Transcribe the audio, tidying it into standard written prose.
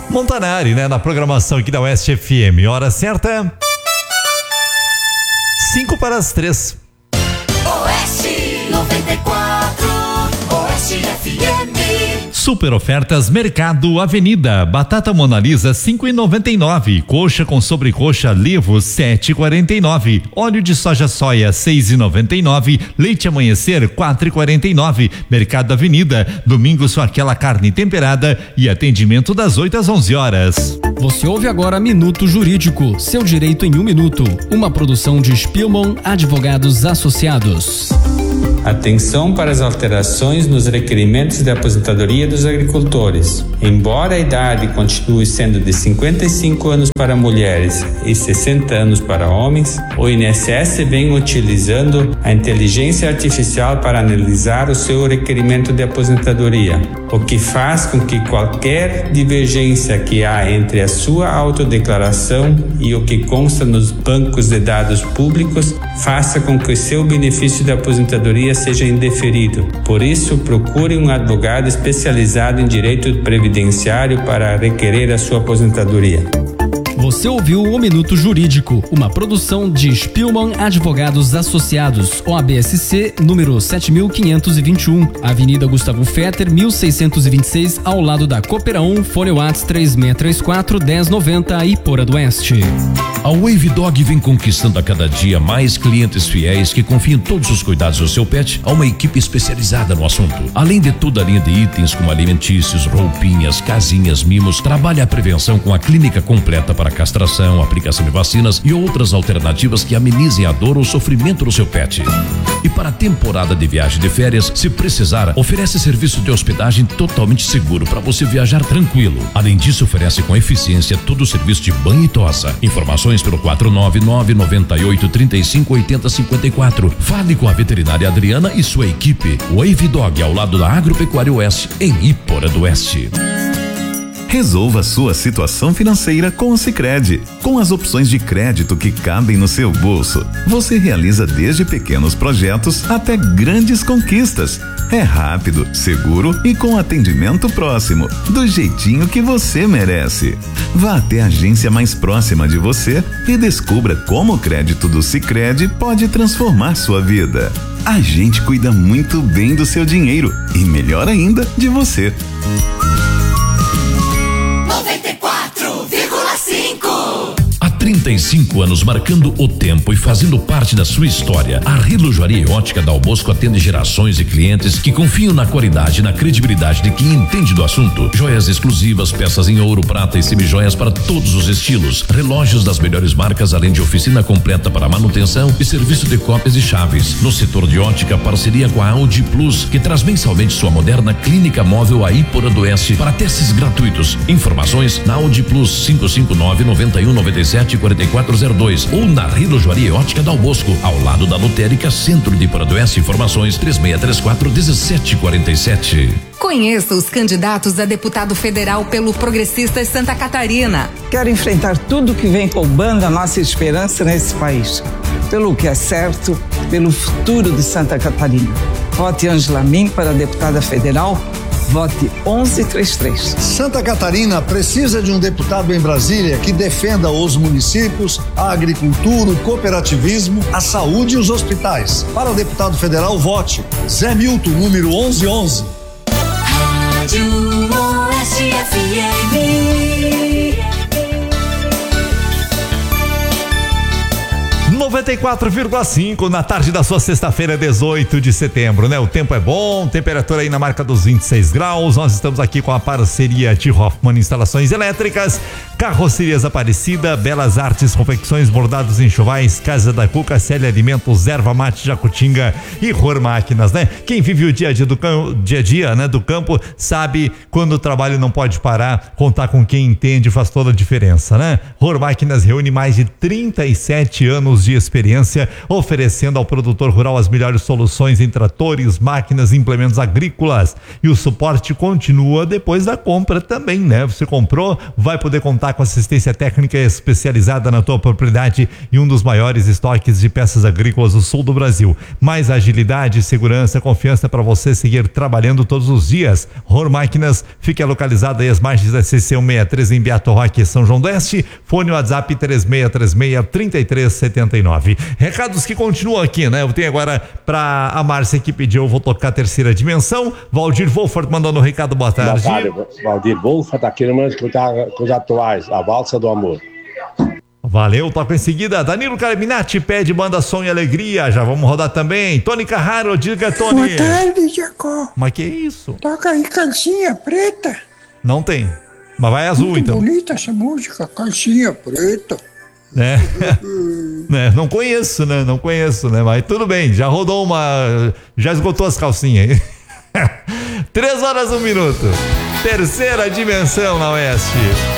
Montanari, né? Na programação aqui da Oeste FM. Hora certa, 2:55. Oeste 94, Oeste FM. Super ofertas Mercado Avenida. Batata Mona Lisa 5,99. Coxa com sobrecoxa Levo 7,49. Óleo de soja 6,99. Leite Amanhecer 4,49. Mercado Avenida. Domingo só aquela carne temperada e atendimento das 8 às 11 horas. Você ouve agora Minuto Jurídico, seu direito em 1 minuto. Uma produção de Spielmann Advogados Associados. Atenção para as alterações nos requerimentos de aposentadoria dos agricultores. Embora a idade continue sendo de 55 anos para mulheres e 60 anos para homens, o INSS vem utilizando a inteligência artificial para analisar o seu requerimento de aposentadoria, o que faz com que qualquer divergência que há entre a sua autodeclaração e o que consta nos bancos de dados públicos faça com que o seu benefício de aposentadoria seja indeferido. Por isso, procure um advogado especializado em direito previdenciário para requerer a sua aposentadoria. Você ouviu o Minuto Jurídico, uma produção de Spielmann Advogados Associados, OABSC, número 7521, Avenida Gustavo Fetter, 1626, ao lado da Coopera 1, Fone Whats 3634-1090, Iporã do Oeste. A Wave Dog vem conquistando a cada dia mais clientes fiéis que confiam todos os cuidados do seu pet a uma equipe especializada no assunto. Além de toda a linha de itens como alimentícios, roupinhas, casinhas, mimos, trabalha a prevenção com a clínica completa para castração, aplicação de vacinas e outras alternativas que amenizem a dor ou sofrimento do seu pet. E para a temporada de viagem de férias, se precisar, oferece serviço de hospedagem totalmente seguro para você viajar tranquilo. Além disso, oferece com eficiência todo o serviço de banho e tosa. Informações pelo 499-9835-8054. Fale com a veterinária Adriana e sua equipe. Wave Dog, ao lado da Agropecuária Oeste, em Iporã do Oeste. Resolva sua situação financeira com o Sicredi. Com as opções de crédito que cabem no seu bolso, você realiza desde pequenos projetos até grandes conquistas. É rápido, seguro e com atendimento próximo, do jeitinho que você merece. Vá até a agência mais próxima de você e descubra como o crédito do Sicredi pode transformar sua vida. A gente cuida muito bem do seu dinheiro e, melhor ainda, de você. 94,5. Há 35 anos marcando o tempo e fazendo parte da sua história, a Relojoaria e Ótica Dal Bosco atende gerações de clientes que confiam na qualidade e na credibilidade de quem entende do assunto. Joias exclusivas, peças em ouro, prata e semijoias para todos os estilos, relógios das melhores marcas, além de oficina completa para manutenção e serviço de cópias e chaves. No setor de ótica, parceria com a Audi Plus, que traz mensalmente sua moderna clínica móvel a Iporã do Oeste para testes gratuitos. Informações na Audi Plus 559-9197-4402 ou na Relojoaria Ótica Dal Bosco, ao lado da Lotérica Centro de Iporã do Oeste. Informações 3634-1747. Conheça os candidatos a deputado federal pelo Progressistas Santa Catarina. Quero enfrentar tudo que vem roubando a nossa esperança nesse país. Pelo que é certo, pelo futuro de Santa Catarina. Vote Ângela Min para deputada federal. Vote 1133. Santa Catarina precisa de um deputado em Brasília que defenda os municípios, a agricultura, o cooperativismo, a saúde e os hospitais. Para o deputado federal, vote Zé Milton, número 1111. Rádio Oeste FM. 94,5 na tarde da sua sexta-feira, 18 de setembro, né? O tempo é bom, temperatura aí na marca dos 26 graus. Nós estamos aqui com a parceria de Hoffman Instalações Elétricas, Carrocerias Aparecida, Belas Artes, Confecções, Bordados, Enxovais, Casa da Cuca, Célia Alimentos, Erva Mate, Jacutinga e Ror Máquinas, né? Quem vive o dia a dia, né, do campo, sabe quando o trabalho não pode parar, contar com quem entende faz toda a diferença, né? Ror Máquinas reúne mais de 37 anos de experiência experiência, oferecendo ao produtor rural as melhores soluções em tratores, máquinas e implementos agrícolas. E o suporte continua depois da compra também, né? Você comprou, vai poder contar com assistência técnica especializada na tua propriedade e um dos maiores estoques de peças agrícolas do sul do Brasil. Mais agilidade, segurança, confiança para você seguir trabalhando todos os dias. Ror Máquinas fica localizada aí às margens da CC163 em Beato Roque, São João do Oeste. Fone WhatsApp 3636-3379. Recados que continuam aqui, né? Eu tenho agora para a Márcia que pediu, eu vou tocar a terceira dimensão. Valdir Wolfert mandando um recado, boa tarde. Boa tarde, Valdir Wolfert aqui no momento com os atuais, a Valsa do Amor. Valeu, toca em seguida. Danilo Carminati pede banda som e alegria. Já vamos rodar também. Tony Carraro, diga, Tony. Boa tarde, Jacó. Mas que isso? Toca aí calcinha preta. Não tem. Mas vai azul, muito então. Bonita essa música, calcinha preta. É. Não conheço, né? Não conheço, né? Mas tudo bem, já rodou uma. Já esgotou as calcinhas aí. 3 horas 1 minuto. Terceira dimensão na Oeste.